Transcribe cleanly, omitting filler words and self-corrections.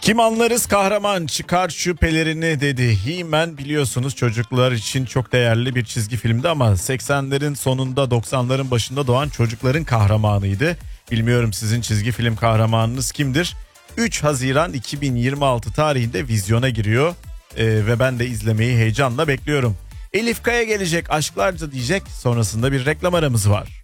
Kim anlarız kahraman çıkar şüphelerini dedi. He-Man biliyorsunuz çocuklar için çok değerli bir çizgi filmdi ama 80'lerin sonunda 90'ların başında doğan çocukların kahramanıydı. Bilmiyorum sizin çizgi film kahramanınız kimdir? 3 Haziran 2026 tarihinde vizyona giriyor ve ben de izlemeyi heyecanla bekliyorum. Elif Kaya gelecek, aşklarca diyecek, sonrasında bir reklam aramız var.